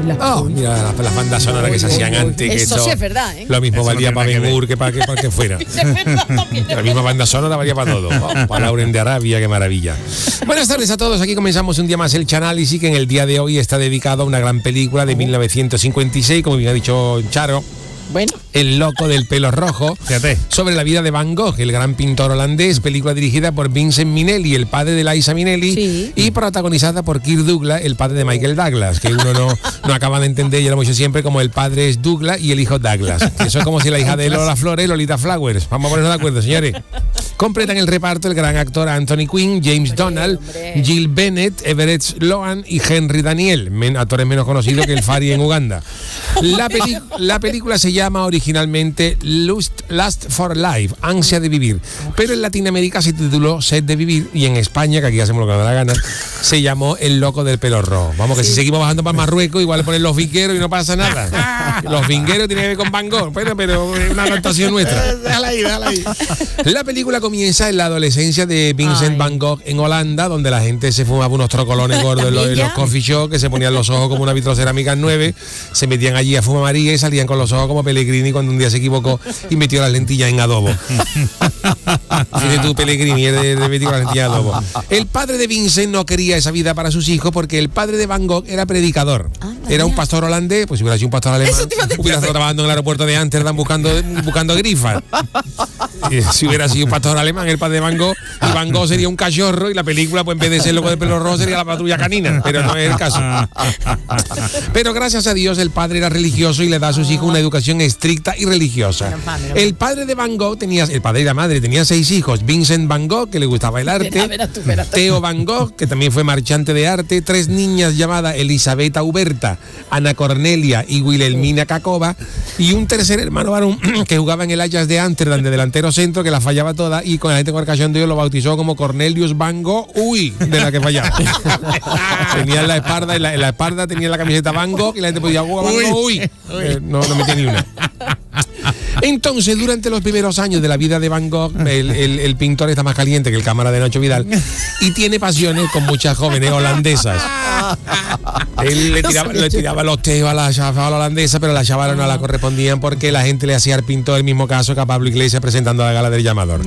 Mira las bandas sonoras que se hacían antes. Eso que sí es verdad, ¿eh? Lo mismo Eso valía no para tiene Ben que Hur que para fuera. Es verdad, también es La misma banda sonora valía para todo. Para Lauren de Arabia, qué maravilla. Buenas tardes a todos. Aquí comenzamos un día más el Chanálisis, que en el día de hoy está dedicado a una gran película de 1956, como bien ha dicho Charo. Bueno. El loco del pelo rojo. Fíjate. Sobre la vida de Van Gogh, el gran pintor holandés, película dirigida por Vincent Minnelli, el padre de Liza Minnelli, sí, y protagonizada por Kirk Douglas, el padre de Michael Douglas, que uno no acaba de entender, yo lo hemos dicho siempre, como el padre es Douglas y el hijo Douglas. Eso es como si la hija de Lola Flores, Lolita Flowers. Vamos a ponernos de acuerdo, señores. Completan el reparto el gran actor Anthony Quinn, James Donald, Jill Bennett, Everett Sloan y Henry Daniel, actores menos conocidos que el Fari en Uganda. La película se llama originalmente Lust for Life, ansia de vivir, pero en Latinoamérica se tituló Sed de vivir, y en España, que aquí hacemos lo que nos da la gana, se llamó El loco del pelo rojo. Vamos, que si seguimos bajando para Marruecos, igual le ponen Los vingueros y no pasa nada. Los vingueros tienen que ver con Van Gogh, pero es una adaptación nuestra. Déjala ahí. La película comienza en la adolescencia de Vincent Van Gogh en Holanda, donde la gente se fumaba unos trocolones gordos en los coffee shops, que se ponían los ojos como una vitrocerámica 9, se metían allí a fuma María y salían con los ojos como Pellegrini cuando un día se equivocó y metió las lentillas en adobo. Fíjate tú, Pellegrini, de metió las lentillas en adobo. El padre de Vincent no quería esa vida para sus hijos porque el padre de Van Gogh era predicador. Era un pastor holandés, pues si hubiera sido un pastor alemán, hubiera estado trabajando en el aeropuerto de Ámsterdam buscando grifas. Si hubiera sido un pastor alemán, el padre de Van Gogh, y Van Gogh sería un cachorro y la película, pues en vez de ser loco de pelo rojo, sería La patrulla canina, pero no es el caso. Pero gracias a Dios el padre era religioso y le da a sus hijos una educación estricta y religiosa. El padre de Van Gogh el padre y la madre tenía 6 hijos: Vincent Van Gogh, que le gustaba el arte, Theo Van Gogh, que también fue marchante de arte, 3 niñas llamadas Elisabetta Huberta, Ana Cornelia y Wilhelmina Cacova, y un tercer hermano varón que jugaba en el Ajax de Ámsterdam de delantero centro, que la fallaba toda, y con la gente con el cachón de Dios lo bautizó como Cornelius Van Gogh, de la que fallaba. Tenía en la espalda tenía la camiseta Van Gogh y la gente podía jugar Van Gogh, no metía ni una. Entonces, durante los primeros años de la vida de Van Gogh, el pintor está más caliente que el cámara de Nacho Vidal y tiene pasiones con muchas jóvenes holandesas. Él le tiraba los teos a la chavala holandesa, pero las chavalas no la correspondían porque la gente le hacía al pintor el mismo caso que a Pablo Iglesias presentando la gala del llamador.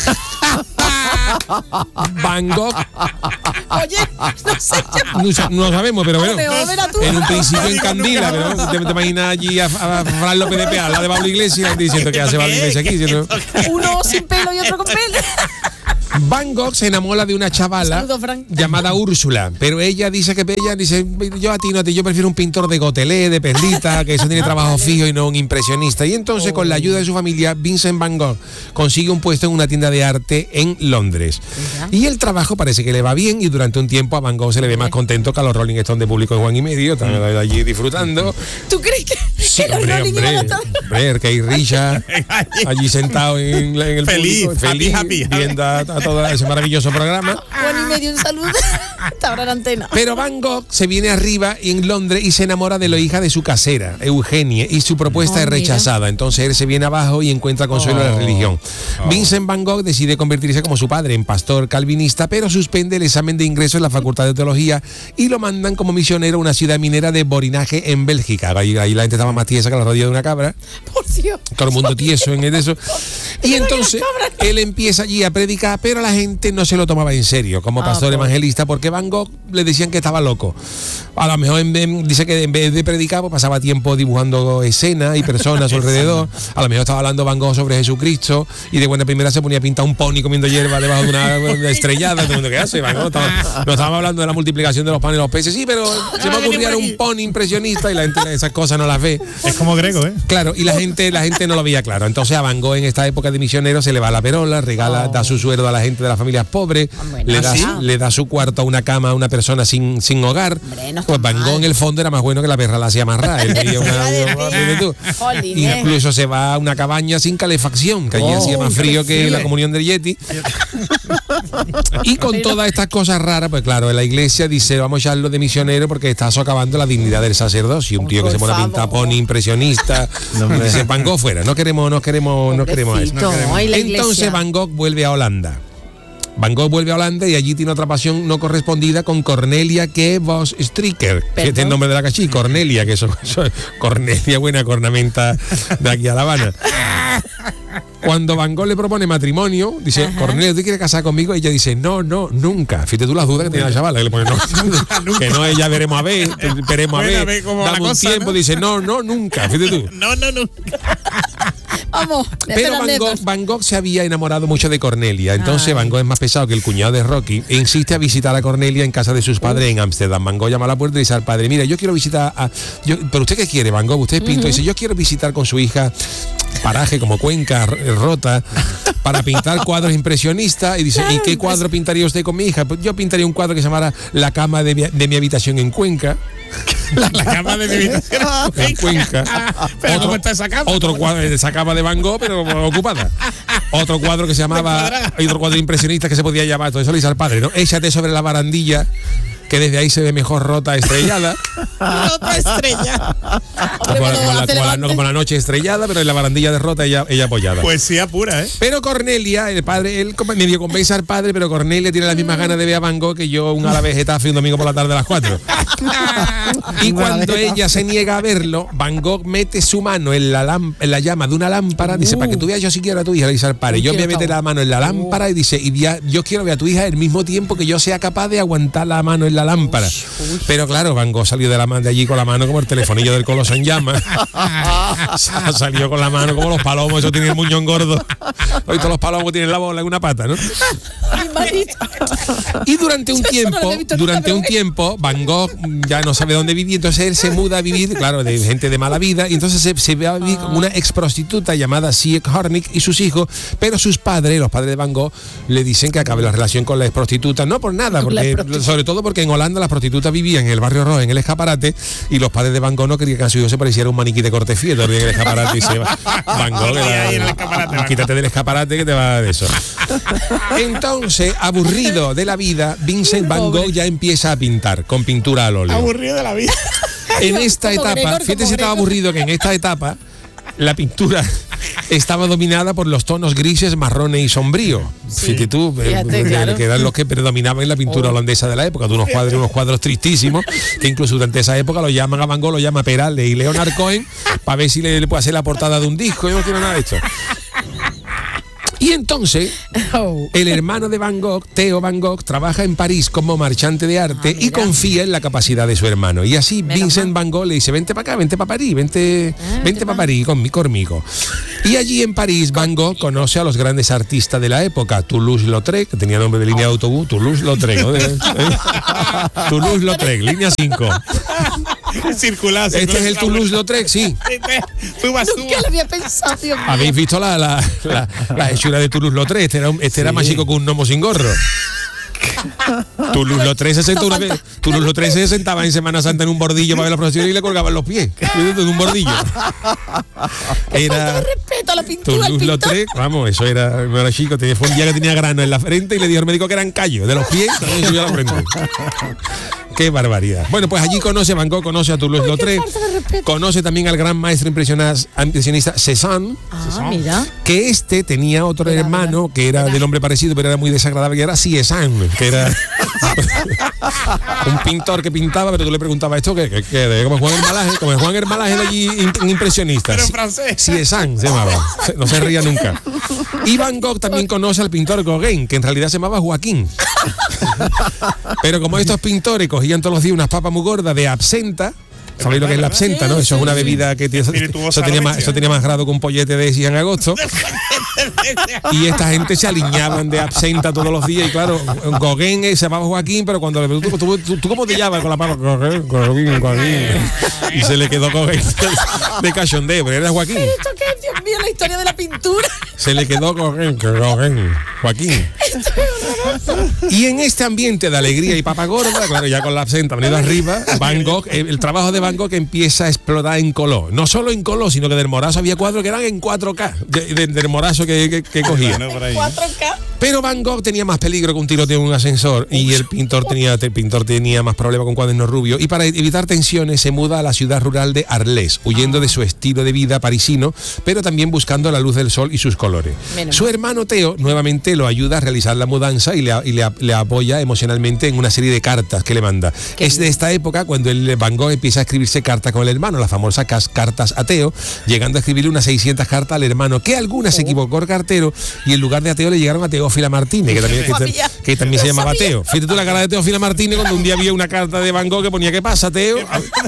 Van Gogh. Oye, no sé. No sabemos, pero bueno. En un principio en Candila, pero te imaginas allí a Fran López de Peal, la de Pablo Iglesias, diciendo que hace Pablo Iglesias aquí. ¿Cierto? Uno sin pelo y otro con pelo. Van Gogh se enamora de una chavala llamada Úrsula, pero ella dice yo a ti no, yo prefiero un pintor de gotelé, de perlita, que eso tiene trabajo fijo y no un impresionista. Y entonces, con la ayuda de su familia, Vincent Van Gogh consigue un puesto en una tienda de arte en Londres. Y el trabajo parece que le va bien, y durante un tiempo a Van Gogh se le ve más contento que a los Rolling Stones de Público en Juan y Medio, están allí disfrutando. ¿Tú crees que sí, hombre, que hay Richard allí sentado en el feliz, público, feliz, viendo a todo ese maravilloso programa. Juan y Medio en salud. Está ahora en antena. Pero Van Gogh se viene arriba en Londres y se enamora de la hija de su casera, Eugenie, y su propuesta es rechazada. Entonces él se viene abajo y encuentra consuelo en la religión. Vincent Van Gogh decide convertirse como su padre en pastor calvinista, pero suspende el examen de ingreso en la Facultad de Teología y lo mandan como misionero a una ciudad minera de Borinage en Bélgica. Ahí la gente estaba más tiesa que la rodilla de una cabra. Por Dios. Todo el mundo tieso en eso. Y entonces él empieza allí a predicar, pero la gente no se lo tomaba en serio como pastor evangelista, porque Van Gogh le decían que estaba loco. A lo mejor dice que en vez de predicar, pues pasaba tiempo dibujando escenas y personas a su alrededor. A lo mejor estaba hablando Van Gogh sobre Jesucristo y de buena primera se ponía a pintar un pony comiendo hierba debajo de una estrellada. Todo el mundo, ¿qué hace, Van Gogh? No estábamos hablando de la multiplicación de los panes y los peces, sí, pero se me ocurriera un pony impresionista y la gente esas cosas no las ve. Es como Grego, ¿eh? Claro, y la gente no lo veía claro. Entonces a Van Gogh en esta época de misionero se le va la perola, da su sueldo a la gente de las familias pobres, le da su cuarto a una cama a una persona sin hogar. Pues Van Gogh en el fondo era más bueno que la perra la hacía amarrar. Él veía incluso se va a una cabaña sin calefacción, que allí hacía más frío que la comunión del Yeti. Y con todas estas cosas raras, pues claro, en la iglesia dice, vamos a echarlo de misionero porque está socavando la dignidad del sacerdocio. Un tío que se pone a pintar pony impresionista. Dice, Van Gogh fuera, no queremos a eso. Entonces Van Gogh vuelve a Holanda. Van Gogh vuelve a Holanda y allí tiene otra pasión no correspondida con Cornelia Kees Stricker, que es el nombre de la cachí, Cornelia, que eso Cornelia, buena cornamenta de aquí a La Habana. Cuando Van Gogh le propone matrimonio, dice, Cornelia, ¿tú quieres casar conmigo? Y ella dice, no, nunca. Fíjate tú las dudas que tiene la chavala, que le pone, no, que no, ella veremos a ver, dame un tiempo, ¿no? Dice, no, nunca. Fíjate tú. No, nunca. Vamos. Pero Van Gogh se había enamorado mucho de Cornelia. Entonces Van Gogh es más pesado que el cuñado de Rocky e insiste a visitar a Cornelia en casa de sus padres en Ámsterdam. Van Gogh llama a la puerta y dice al padre, mira, yo quiero visitar ¿pero usted qué quiere, Van Gogh? Usted es pintor. Dice, yo quiero visitar con su hija paraje como Cuenca, Rota, para pintar cuadros impresionistas. Y dice, ¿y qué cuadro pintaría usted con mi hija? Pues yo pintaría un cuadro que se llamara La cama de mi habitación en Cuenca. La cama de mi habitación en Cuenca. Pero ¿cómo está esa cama? Otro cuadro de esa cama de Van Gogh, pero ocupada. Otro cuadro que se llamaba, hay otro cuadro impresionista que se podía llamar, todo eso le dice al padre, ¿no? Échate sobre la barandilla, que desde ahí se ve mejor Rota estrellada. Rota estrellada. Como la noche estrellada, pero en la barandilla de Rota ella apoyada. Poesía pura, ¿eh? Pero Cornelia, el padre, él medio convence al padre, pero Cornelia tiene las mismas ganas de ver a Van Gogh que yo un ala Getafe un domingo por la tarde a las 4. Y cuando ella se niega a verlo, Van Gogh mete su mano en la llama de una lámpara, dice, para que tú veas yo si quiero a tu hija, le dice al padre, yo me meto la mano en la lámpara y dice, yo quiero ver a tu hija al mismo tiempo que yo sea capaz de aguantar la mano en la lámpara. Pero claro, Van Gogh salió de allí con la mano como el telefonillo del Coloso en llamas. Salió con la mano como los palomos, eso tiene el muñón gordo. Hoy todos los palomos tienen la bola en una pata, ¿no? Y durante un tiempo, Van Gogh ya no sabe dónde vivir, entonces él se muda a vivir, claro, de gente de mala vida, y entonces se va a vivir con una ex prostituta llamada Sieg Hornig y sus hijos, pero sus padres, los padres de Van Gogh, le dicen que acabe la relación con la ex prostituta, no por nada, sobre todo porque en Holanda las prostitutas vivían en el barrio rojo, en el escaparate, y los padres de Van Gogh no querían que a su hijo se pareciera un maniquí de corte frío, en el escaparate y se va. Van Gogh, quítate del escaparate que te va de eso. Entonces, aburrido de la vida, Vincent Van Gogh ya empieza a pintar con pintura al óleo. Aburrido de la vida. En esta etapa, fíjate si estaba aburrido que en esta etapa la pintura estaba dominada por los tonos grises, marrones y sombríos. Fíjate tú, claro, que eran los que predominaban en la pintura holandesa de la época, de unos cuadros tristísimos, que incluso durante esa época lo llaman a Van Gogh, lo llama Peralde y Leonard Cohen, para ver si le puede hacer la portada de un disco. Yo no quiero nada de esto. Y entonces, el hermano de Van Gogh, Theo Van Gogh, trabaja en París como marchante de arte y confía en la capacidad de su hermano. Y así Vincent Van Gogh le dice, vente para acá, vente para París, vente para París conmigo. Y allí en París, Van Gogh conoce a los grandes artistas de la época, Toulouse-Lautrec, que tenía nombre de línea de autobús, Toulouse-Lautrec, ¿no? Toulouse-Lautrec, línea 5. Circular. Este es el Toulouse-Lautrec, sí. Nunca lo había pensado, Dios mío. ¿Habéis visto la hechura de Toulouse-Lautrec? Este era más chico que un gnomo sin gorro. Toulouse-Lautrec se sentaba en Semana Santa en un bordillo para ver la procesión y le colgaban los pies en un bordillo. Era respeto a la pintura. Toulouse-Lautrec, vamos, eso era, no era chico, fue un día que tenía grano en la frente y le dijo al médico que eran callos de los pies, también subió a la frente. Qué barbaridad. Bueno, pues allí Van Gogh conoce a Toulouse-Lautrec, conoce también al gran maestro impresionista Cézanne, mira, que tenía otro hermano que era de nombre parecido, pero era muy desagradable, que era Cézanne, que era un pintor que pintaba, pero tú le preguntabas esto, como Juan Hermalaje de allí impresionista. Pero en francés. Cézanne se llamaba, no se ría nunca. Y Van Gogh también conoce al pintor Gauguin, que en realidad se llamaba Joaquín. Pero como estos pintores cogían todos los días unas papas muy gordas de absenta, ¿sabéis lo que es la absenta, no? Eso es una bebida que tiene, eso tenía más grado que un pollete de en agosto. Y esta gente se aliñaban de absenta todos los días. Y claro, Gauguin se llamaba Joaquín, pero cuando le preguntó, ¿tú cómo te llamas con la papa? Gauguin. Y se le quedó Gauguin de cachondeo, pero era Joaquín. ¿Pero esto qué es, Dios mío, la historia de la pintura? Se le quedó Gauguin, Joaquín. Y en este ambiente de alegría y papa gorda, claro, ya con la absenta venido arriba, Van Gogh, el trabajo de Van Gogh empieza a explotar en color. No solo en color, sino que del Morazo había cuadros que eran en 4K, del Morazo que cogía. 4K. Pero Van Gogh tenía más peligro que un tiroteo en un ascensor y el pintor tenía más problemas con cuadernos rubios. Y para evitar tensiones se muda a la ciudad rural de Arles, huyendo de su estilo de vida parisino, pero también buscando la luz del sol y sus colores. colores. Menos Su mal. hermano Teo nuevamente lo ayuda a realizar la mudanza y le apoya emocionalmente en una serie de cartas que le manda. Qué Es de esta época cuando Van Gogh empieza a escribirse cartas con el hermano, las famosas cartas a Teo, llegando a escribirle unas 600 cartas al hermano, que algunas se equivocó el cartero y en lugar de a Teo le llegaron a Teófila Martínez, que también se llamaba Teo. Fíjate tú la cara de Teófila Martínez cuando un día había una carta de Van Gogh que ponía: ¿qué pasa, Teo?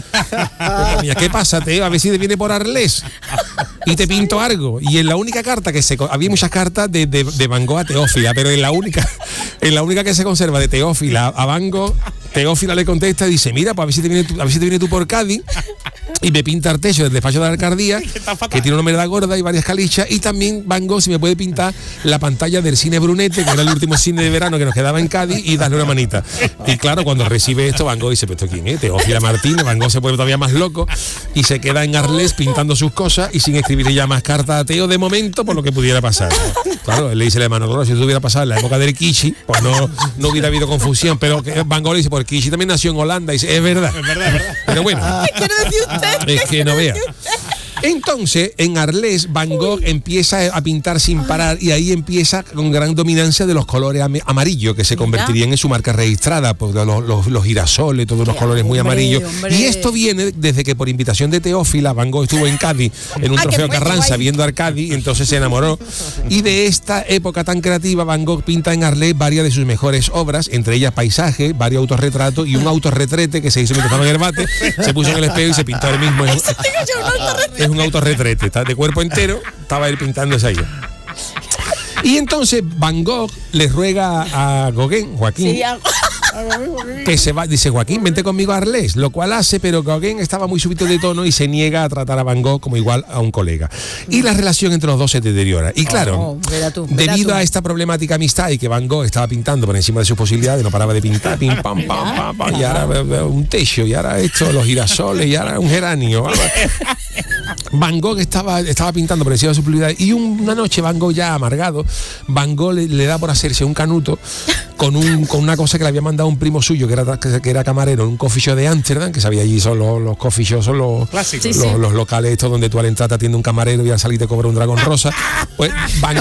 ¿Qué pasa, Teo? A ver si te viene por Arles y te pinto algo. Y en la única carta que había muchas cartas de Van Gogh a Teófila, pero en la única que se conserva de Teófila a Van Gogh, Teófila le contesta y dice: mira, pues a ver si te viene tú por Cádiz y me pinta el techo del despacho de la alcaldía, que tiene una humedad gorda y varias calichas, y también Van Gogh si me puede pintar la pantalla del cine Brunete, que era el último cine de verano que nos quedaba en Cádiz, y darle una manita. Y claro, cuando recibe esto, Van Gogh dice: ¿pero esto quién es? Teófila Martínez. Van Gogh se pone todavía más loco y se queda en Arles pintando sus cosas y sin escribirle ya más cartas a Teo de momento por lo que pudiera pasar. Claro, él le dice al hermano: claro, si esto hubiera pasado en la época del Kishi, pues no hubiera habido confusión, pero Van Gogh le dice: por Kishi también nació en Holanda, y dice: es verdad. Pero bueno, ¿Qué quiere decir usted? es que no vea. Entonces, en Arles, Van Gogh empieza a pintar sin parar, y ahí empieza con gran dominancia de los colores amarillos, que se convertirían en su marca registrada, pues los girasoles, todos los colores muy amarillos. Y esto viene desde que por invitación de Teófila, Van Gogh estuvo en Cádiz, en un trofeo Carranza, viendo a Cádiz, y entonces se enamoró. Y de esta época tan creativa, Van Gogh pinta en Arles varias de sus mejores obras, entre ellas paisajes, varios autorretratos y un autorretrete que se hizo mientras estaba en el bate, se puso en el espejo y se pintó él mismo. Es un autorretrete, está de cuerpo entero, estaba él pintándose ahí. Y entonces Van Gogh le ruega a Joaquín, Sí, que se va, dice: Joaquín, vente conmigo a Arles, lo cual hace, pero Gauguin estaba muy subido de tono y se niega a tratar a Van Gogh como igual a un colega. Y la relación entre los dos se deteriora. Y claro, debido a esta problemática amistad y que Van Gogh estaba pintando por encima de sus posibilidades, no paraba de pintar, pim, pam, pam, pam, pam, y ahora un techo, y ahora esto, los girasoles, y ahora un geranio. Van Gogh estaba pintando por encima de sus posibilidades, y una noche Van Gogh ya amargado, Van Gogh le da por hacerse un canuto con una cosa que le había mandado un primo suyo que era camarero en un coffee shop de Ámsterdam, que sabía allí son los coffee shops, son los clásicos, los locales estos donde tú al entrar te atiende un camarero y al salir te cobra un dragón rosa. Pues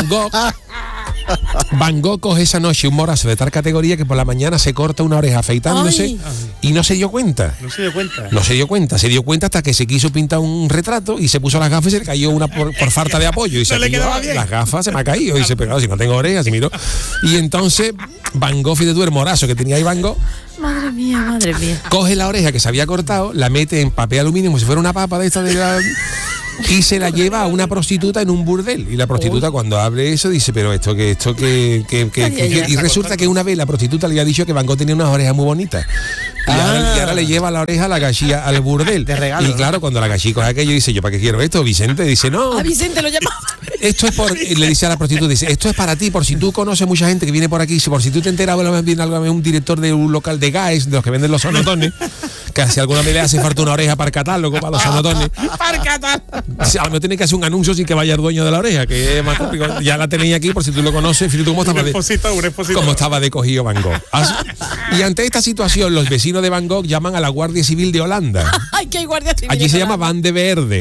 Van Gogh coge esa noche un morazo de tal categoría que por la mañana se corta una oreja afeitándose y no se dio cuenta. Se dio cuenta hasta que se quiso pintar un retrato y se puso las gafas y se le cayó una por falta de apoyo. Y se las gafas se me ha caído. Y dice: pero si no tengo orejas, y miro. Y entonces Van Gogh, fíjate tú, el morazo que tenía ahí Van Gogh, Madre mía. coge la oreja que se había cortado, la mete en papel aluminio como si fuera una papa de esta y se la lleva a una prostituta en un burdel. Y la prostituta cuando abre eso dice: pero esto que y resulta que una vez la prostituta le había dicho que Van Gogh tenía unas orejas muy bonitas. Y ahora le lleva la oreja a la gallía al burdel. De regalo. Y claro, cuando la gallía coge aquello dice: ¿yo para qué quiero esto? Vicente dice: no. A Vicente lo llama. Esto es le dice a la prostituta, dice: esto es para ti, por si tú conoces mucha gente que viene por aquí, por si tú te enteras, viene un director de un local de GAES, de los que venden los sonotones, que si alguna vez le hace falta una oreja para el catálogo, para los sonotones. Para el catálogo. A lo mejor tiene que hacer un anuncio sin que vaya el dueño de la oreja, que es más complicado. Ya la tenía aquí, por si tú lo conoces. Fíjate cómo estaba de cogido Van Gogh. Y ante esta situación, los vecinos de Van Gogh llaman a la Guardia Civil de Holanda. Ay, que hay Guardia Civil. Allí se llama Van de Verde.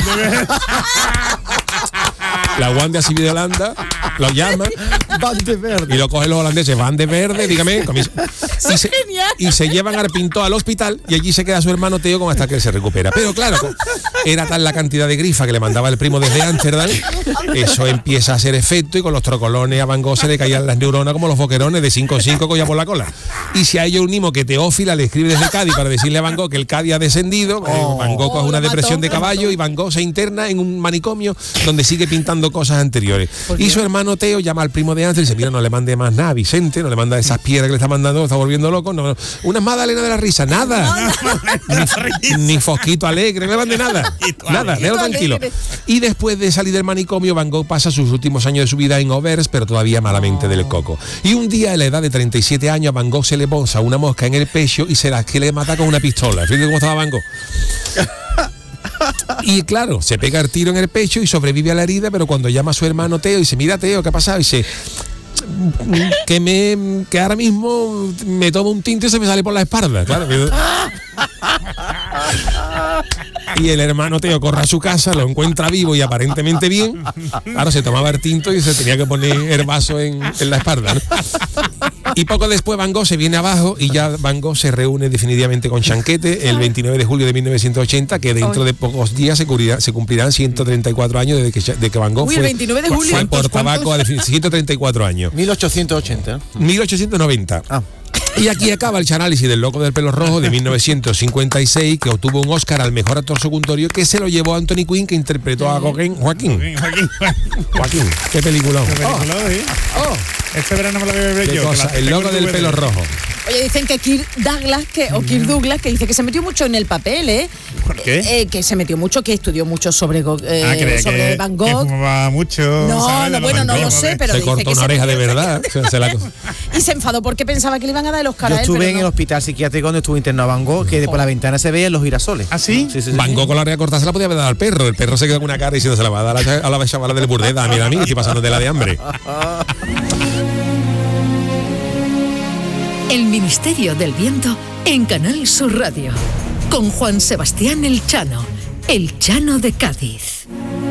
La Guardia Civil de Holanda lo llaman y lo cogen los holandeses: Van de Verde, dígame. Y se llevan al pintor al hospital, y allí se queda su hermano Teo hasta que él se recupera. Pero claro, era tal la cantidad de grifa que le mandaba el primo desde Ámsterdam, eso empieza a hacer efecto, y con los trocolones a Van Gogh se le caían las neuronas como los boquerones de 5 en 5 colla por la cola. Y si a ello unimos que Teófila le escribe desde Cádiz para decirle a Van Gogh que el Cádiz ha descendido, Van Gogh coge una depresión de caballo y Van Gogh se interna en un manicomio donde sigue pintando cosas anteriores. Y su hermano Teo llama al primo de antes y dice: mira, no le mande más nada, Vicente, no le manda esas piedras que le está mandando, lo está volviendo loco. No, unas magdalenas de la risa, nada. Ni Fosquito Alegre, no le mande nada. Nada, déjalo tranquilo. Y después de salir del manicomio, Van Gogh pasa sus últimos años de su vida en Auvers, pero todavía malamente del coco. Y un día, a la edad de 37 años, a Van Gogh se le posa una mosca en el pecho y se la quiere matar con una pistola. Fíjate cómo estaba Van Gogh. Y claro, se pega el tiro en el pecho y sobrevive a la herida, pero cuando llama a su hermano Teo y dice: mira, Teo, ¿qué ha pasado? Y dice: que ahora mismo me tomo un tinte y se me sale por la espalda. Claro. Y el hermano Teo corre a su casa, lo encuentra vivo y aparentemente bien. Claro, se tomaba el tinto y se tenía que poner el vaso en la espalda, ¿no? Y poco después Van Gogh se viene abajo y ya Van Gogh se reúne definitivamente con Chanquete el 29 de julio de 1980, que dentro de pocos días se cumplirán 134 años de que Van Gogh Uy, el 29 de julio. fue por tabaco a 134 años. 1880. 1890. Y aquí acaba el análisis del Loco del Pelo Rojo de 1956, que obtuvo un Oscar al mejor actor secundario, que se lo llevó Anthony Quinn, que interpretó a Joaquín. Qué peliculón. Este verano me lo voy a ver Qué yo. cosa, el Loco del Pelo Rojo. Oye, dicen que Kirk Douglas, que dice que se metió mucho en el papel, ¿eh? ¿Por qué? Que se metió mucho, que estudió mucho sobre Van Gogh. Que fumaba mucho. No, bueno, no lo sé, pero se dice cortó que una oreja de verdad. Y se enfadó porque pensaba que le iban a dar el Oscar Yo a él. estuve pero en no. el hospital psiquiátrico donde estuvo internado Van Gogh, que por la ventana se veían los girasoles. ¿Ah, sí? Sí. Van Gogh con la oreja cortada se la podía haber dado al perro. El perro se quedó con una cara diciendo se la va a dar a la chavala del burdeta. Mira a mí, que estoy pasando de la de hambre. El Ministerio del Viento en Canal Sur Radio, con Juan Sebastián El Chano de Cádiz.